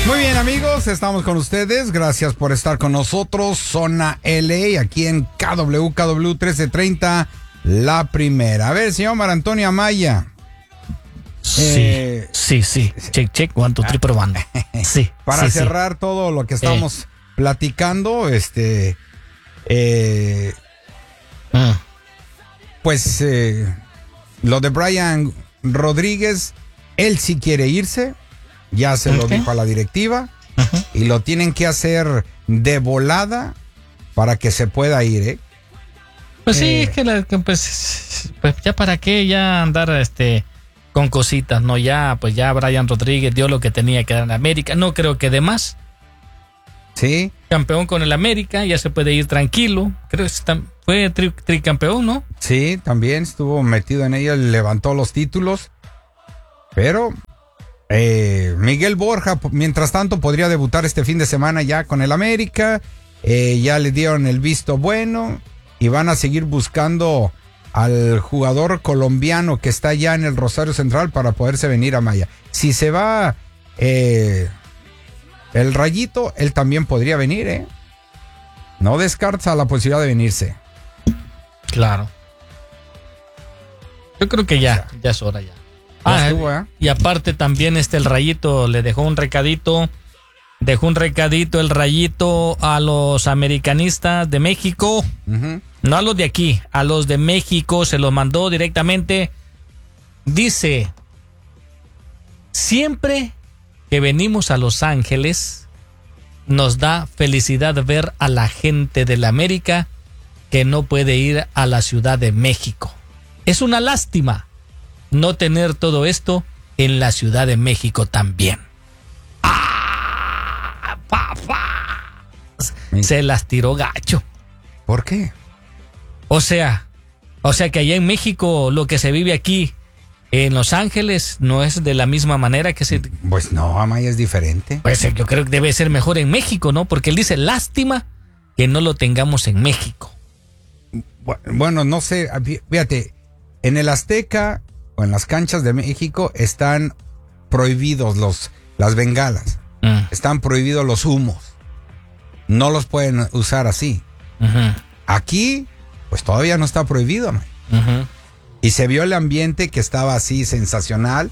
Muy bien, amigos, estamos con ustedes. Gracias por estar con nosotros. Zona LA, aquí en KW 1330, la primera. A ver, señor Mar Antonio Amaya. Sí. Check, 1, 2, 3, probando. Sí. Para cerrar todo lo que estamos platicando, pues lo de Brian Rodríguez, él sí quiere irse. Ya se lo dijo a la directiva y lo tienen que hacer de volada para que se pueda ir, ¿eh? Pues sí, es que pues ya para qué ya andar con cositas, ¿no? Ya, pues ya Brian Rodríguez dio lo que tenía que dar en América. No creo que dé más. Sí. Campeón con el América, ya se puede ir tranquilo. Creo que fue tricampeón, ¿no? Sí, también estuvo metido en ella, levantó los títulos. Pero Miguel Borja, mientras tanto, podría debutar este fin de semana ya con el América. Ya le dieron el visto bueno y van a seguir buscando al jugador colombiano que está ya en el Rosario Central para poderse venir a Maya. Si se va el Rayito, él también podría venir, ¿eh? No descarta la posibilidad de venirse. Claro. Yo creo que ya es hora ya. Y aparte también el Rayito le dejó un recadito. Dejó un recadito el Rayito a los americanistas de México. No a los de aquí, a los de México. Se los mandó directamente. Dice: siempre que venimos a Los Ángeles, nos da felicidad ver a la gente de la América que no puede ir a la Ciudad de México. Es una lástima no tener todo esto en la Ciudad de México también. ¡Ah! ¡Papá! Se las tiró gacho. ¿Por qué? O sea que allá en México lo que se vive aquí en Los Ángeles no es de la misma manera que se... Pues no, Amaya, es diferente. Pues yo creo que debe ser mejor en México, ¿no? Porque él dice, lástima que no lo tengamos en México. Bueno, no sé, fíjate, en el Azteca o en las canchas de México están prohibidos las bengalas, están prohibidos los humos, no los pueden usar así. Aquí, pues todavía no está prohibido, ¿no? Y se vio el ambiente que estaba así sensacional,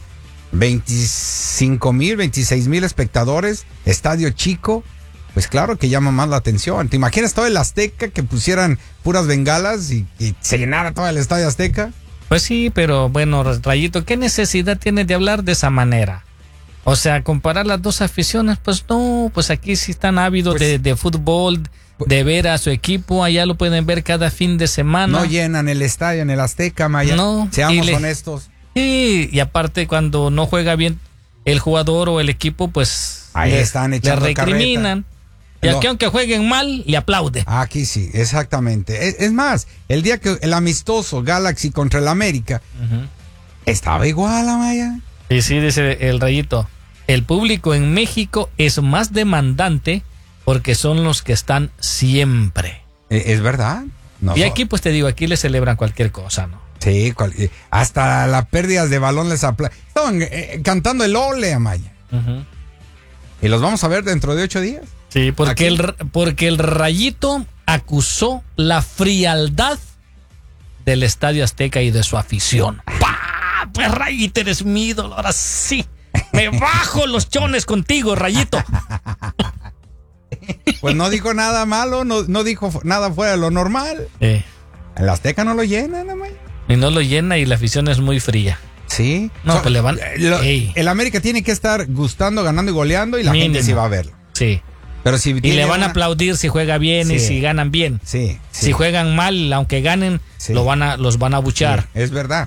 25,000, 26,000 espectadores, estadio chico, pues claro que llama más la atención. ¿Te imaginas todo el Azteca que pusieran puras bengalas y se llenara todo el estadio Azteca? Pues sí, pero bueno, Rayito, ¿qué necesidad tiene de hablar de esa manera? O sea, comparar las dos aficiones, pues no, pues aquí sí están ávidos de fútbol, de ver a su equipo, allá lo pueden ver cada fin de semana. No llenan el estadio en el Azteca, Maya. No, seamos honestos. Sí, y aparte cuando no juega bien el jugador o el equipo, pues ahí están echando le recriminan. Y aquí aunque jueguen mal, le aplaude. Aquí sí, exactamente. Es más, el día que el amistoso Galaxy contra el América, estaba igual, Amaya. Sí, dice el Rayito. El público en México es más demandante porque son los que están siempre. ¿Es verdad? No, y aquí, pues te digo, aquí le celebran cualquier cosa, ¿no? Sí, hasta las pérdidas de balón les aplauden. Estaban cantando el ole, Amaya. Y los vamos a ver dentro de 8 días. Sí, porque el Rayito acusó la frialdad del Estadio Azteca y de su afición. ¡Pah! Pues Rayito, eres mi ídolo, ahora sí. Me bajo los chones contigo, Rayito. Pues no dijo nada malo, no dijo nada fuera de lo normal. El Azteca no lo llena, ¿no? Y no lo llena y la afición es muy fría. Sí. No, pues le van... El América tiene que estar gustando, ganando y goleando y la gente sí va a verlo. Sí. Pero si y le van a aplaudir si juega bien y si ganan bien. Sí. Si juegan mal, aunque ganen, los van a abuchar. Sí, es verdad.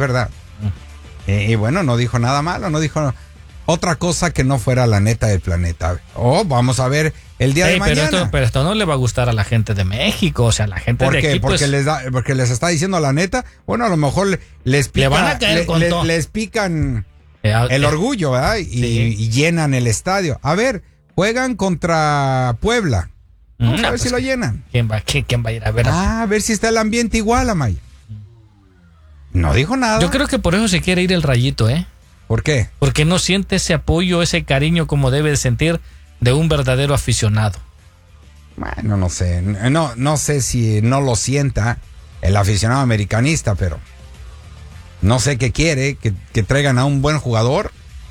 Y bueno, no dijo nada malo, no dijo otra cosa que no fuera la neta del planeta. Vamos a ver el día de mañana. Pero esto no le va a gustar a la gente de México, o sea, la gente de aquí. Porque les está diciendo la neta. Bueno, a lo mejor les pica, le van a caer con todo. Les pican el orgullo, ¿verdad? Y llenan el estadio. A ver, juegan contra Puebla. Vamos a ver si lo llenan. ¿Quién va a ir a ver? A ver si está el ambiente igual, Amaya. No dijo nada. Yo creo que por eso se quiere ir el Rayito, ¿eh? ¿Por qué? Porque no siente ese apoyo, ese cariño como debe de sentir de un verdadero aficionado. Bueno, no sé. No sé si no lo sienta el aficionado americanista, pero no sé qué quiere, que traigan a un buen jugador.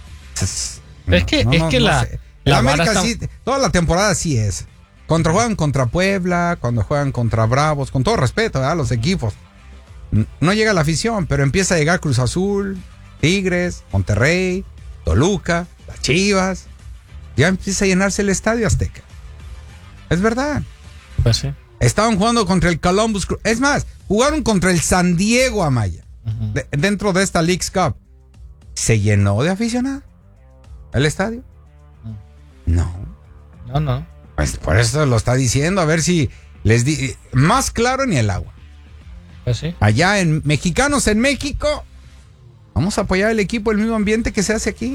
La América sí, toda la temporada sí es. Cuando juegan contra Puebla, cuando juegan contra Bravos, con todo respeto, ¿verdad? Los equipos. No llega la afición, pero empieza a llegar Cruz Azul, Tigres, Monterrey, Toluca, las Chivas. Ya empieza a llenarse el Estadio Azteca. Es verdad. Pues sí. Estaban jugando contra el Columbus Crew. Es más, jugaron contra el San Diego Amaya. Dentro de esta Leagues Cup. ¿Se llenó de aficionados el estadio? No. Pues por eso lo está diciendo. A ver si les di más claro ni el agua. Pues sí. Allá en Mexicanos en México, vamos a apoyar el equipo, el mismo ambiente que se hace aquí.